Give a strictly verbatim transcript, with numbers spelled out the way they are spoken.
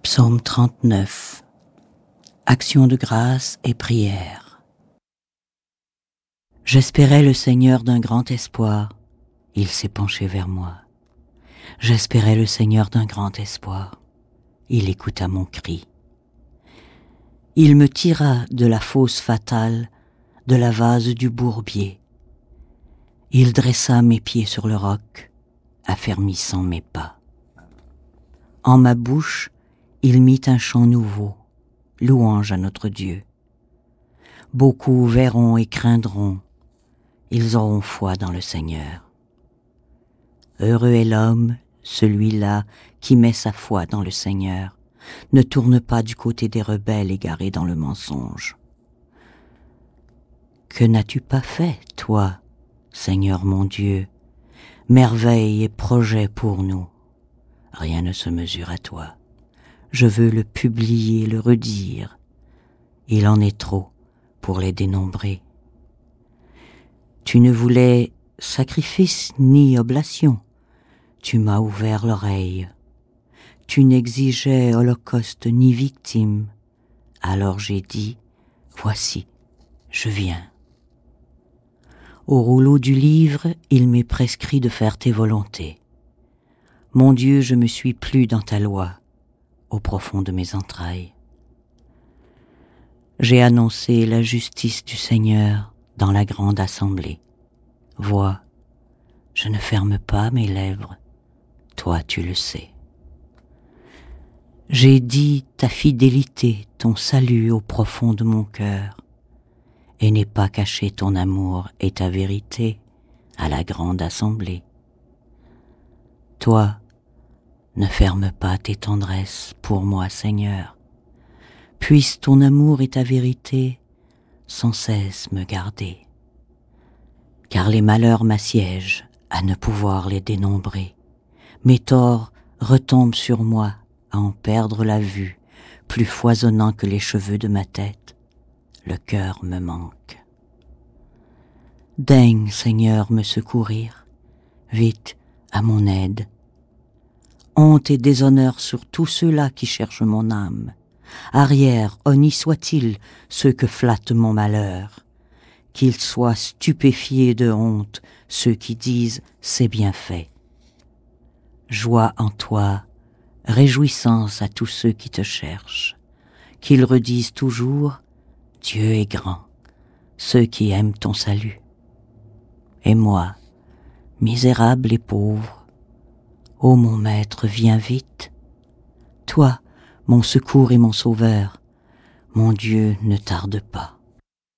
Psaume trente-neuf. Action de grâce et prière. J'espérais le Seigneur d'un grand espoir, il s'est penché vers moi. J'espérais le Seigneur d'un grand espoir, il écouta mon cri. Il me tira de la fosse fatale, de la vase du bourbier. Il dressa mes pieds sur le roc, affermissant mes pas. En ma bouche, il mit un chant nouveau, louange à notre Dieu. Beaucoup verront et craindront, ils auront foi dans le Seigneur. Heureux est l'homme, celui-là qui met sa foi dans le Seigneur, ne tourne pas du côté des rebelles égarés dans le mensonge. Que n'as-tu pas fait, toi, Seigneur mon Dieu, merveille et projet pour nous? Rien ne se mesure à toi. Je veux le publier, le redire. Il en est trop pour les dénombrer. Tu ne voulais sacrifice ni oblation. Tu m'as ouvert l'oreille. Tu n'exigeais holocauste ni victime. Alors j'ai dit, voici, je viens. Au rouleau du livre, il m'est prescrit de faire tes volontés. Mon Dieu, je me suis plu dans ta loi, au profond de mes entrailles. J'ai annoncé la justice du Seigneur dans la grande assemblée. Vois, je ne ferme pas mes lèvres, toi tu le sais. J'ai dit ta fidélité, ton salut au profond de mon cœur, et n'ai pas caché ton amour et ta vérité à la grande assemblée. Toi, ne ferme pas tes tendresses pour moi, Seigneur. Puisse ton amour et ta vérité sans cesse me garder. Car les malheurs m'assiègent à ne pouvoir les dénombrer. Mes torts retombent sur moi à en perdre la vue, plus foisonnant que les cheveux de ma tête. Le cœur me manque. Daigne, Seigneur, me secourir, vite à mon aide. Honte et déshonneur sur tous ceux-là qui cherchent mon âme. Arrière, honni soit-il ceux que flatte mon malheur. Qu'ils soient stupéfiés de honte ceux qui disent c'est bien fait. Joie en toi, réjouissance à tous ceux qui te cherchent. Qu'ils redisent toujours Dieu est grand, ceux qui aiment ton salut. Et moi, misérable et pauvre, ô mon maître, viens vite. Toi, mon secours et mon sauveur, mon Dieu, ne tarde pas.